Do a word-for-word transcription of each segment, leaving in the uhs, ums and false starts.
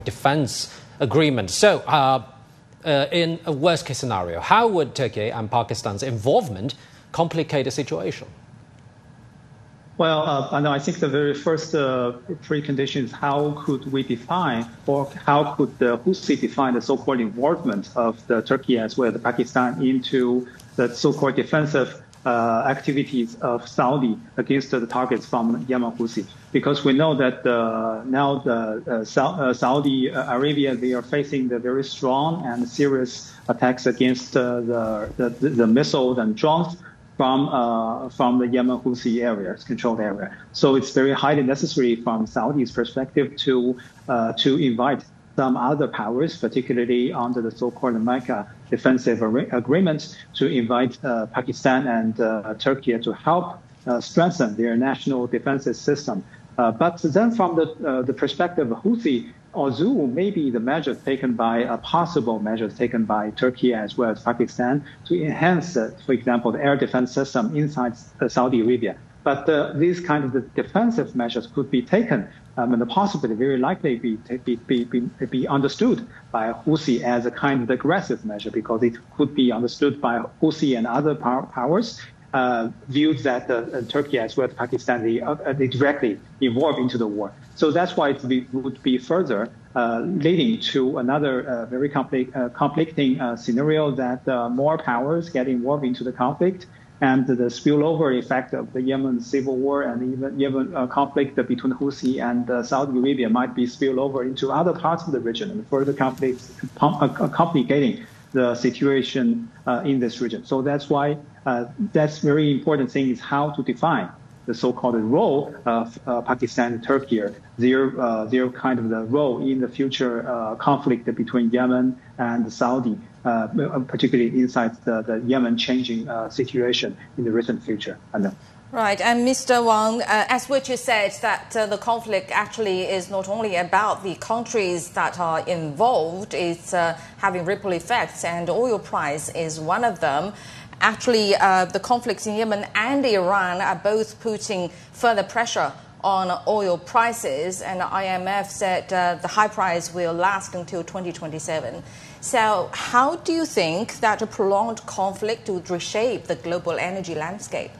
defense agreement. So, uh, uh, in a worst-case scenario, how would Turkey and Pakistan's involvement complicate the situation? Well, uh, no, I think the very first uh, precondition is how could we define, or how could the Houthi define the so-called involvement of the Turkey as well as Pakistan into the so-called defensive uh, activities of Saudi against the targets from Yemen Houthi? Because we know that uh, now the uh, uh, Saudi Arabia, they are facing the very strong and serious attacks against uh, the, the the missiles and drones from uh, from the Yemen Houthi areas, controlled area. So it's very highly necessary from Saudi's perspective to uh, to invite some other powers, particularly under the so-called Mecca defensive agreement, to invite uh, Pakistan and uh, Turkey to help uh, strengthen their national defensive system. Uh, but then from the uh, the perspective of Houthi, although maybe the measures taken by uh, possible measures taken by Turkey as well as Pakistan to enhance, uh, for example, the air defense system inside uh, Saudi Arabia. But uh, these kind of the defensive measures could be taken um, and possibly very likely be, be, be, be, be understood by Houthi as a kind of aggressive measure, because it could be understood by Houthi and other power, powers Uh, viewed that uh, Turkey as well as Pakistan, they, uh, they directly involved into the war. So that's why it be, would be further uh, leading to another uh, very compli- uh, conflicting uh, scenario that uh, more powers get involved into the conflict, and the spillover effect of the Yemen civil war and even Yemen uh, conflict between Houthi and uh, Saudi Arabia might be spilled over into other parts of the region and further conflicts uh, complicating the situation uh, in this region. So that's why uh, that's very important thing is how to define the so-called role of uh, Pakistan and Turkey, their uh, their kind of the role in the future uh, conflict between Yemen and Saudi, uh, particularly inside the, the Yemen changing uh, situation in the recent future. I know. Right, and Mister Wang, uh, as what you said, that uh, the conflict actually is not only about the countries that are involved, it's uh, having ripple effects, and oil price is one of them. Actually, uh, the conflicts in Yemen and Iran are both putting further pressure on oil prices, and the I M F said uh, the high price will last until twenty twenty-seven. So how do you think that a prolonged conflict would reshape the global energy landscape?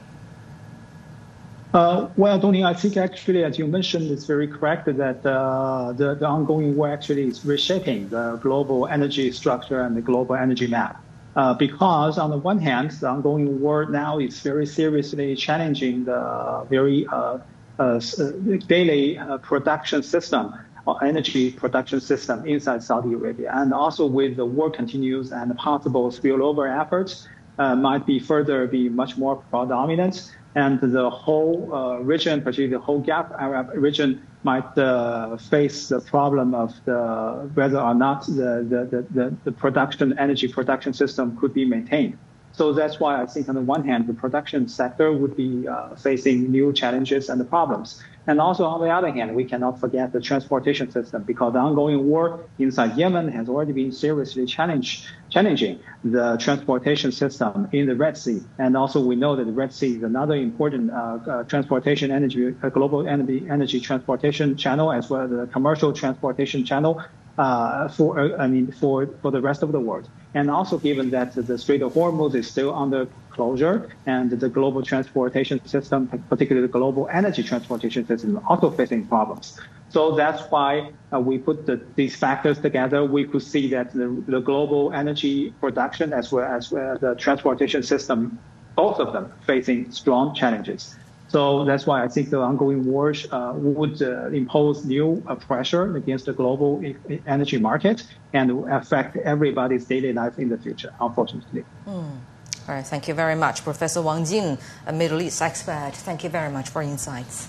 Uh, well, Doni, I think actually, as you mentioned, it's very correct that uh, the, the ongoing war actually is reshaping the global energy structure and the global energy map. Uh, because on the one hand, the ongoing war now is very seriously challenging the very uh, uh, daily uh, production system, or energy production system inside Saudi Arabia. And also with the war continues and possible spillover efforts uh, might be further be much more predominant. And the whole uh, region, particularly the whole Gulf Arab region, might uh, face the problem of the whether or not the, the, the, the production, energy production system could be maintained. So that's why I think on the one hand, the production sector would be uh, facing new challenges and the problems. And also on the other hand, we cannot forget the transportation system, because the ongoing war inside Yemen has already been seriously challenge, challenging the transportation system in the Red Sea. And also we know that the Red Sea is another important uh, uh, transportation energy, uh, global energy, energy transportation channel, as well as the commercial transportation channel uh, for, uh, I mean, for, for the rest of the world. And also given that the Strait of Hormuz is still under closure, and the global transportation system, particularly the global energy transportation system, is also facing problems. So that's why uh, we put the, these factors together. We could see that the, the global energy production as well as uh, the transportation system, both of them facing strong challenges. So that's why I think the ongoing war uh, would uh, impose new uh, pressure against the global e- energy market and affect everybody's daily life in the future, unfortunately. Mm. All right, thank you very much, Professor Wang Jin, a Middle East expert. Thank you very much for your insights.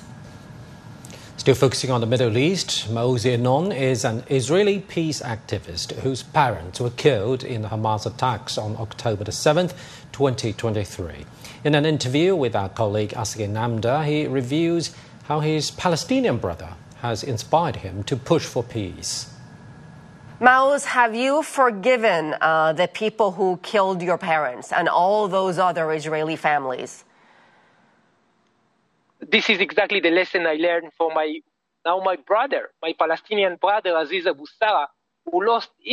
Still focusing on the Middle East, Maoz Yenon is an Israeli peace activist whose parents were killed in the Hamas attacks on October the seventh, twenty twenty-three. In an interview with our colleague Asghar Namda, he reviews how his Palestinian brother has inspired him to push for peace. Maoz, have you forgiven uh, the people who killed your parents and all those other Israeli families? This is exactly the lesson I learned from my Now my brother, my Palestinian brother, Aziz Abu Sarah, who lost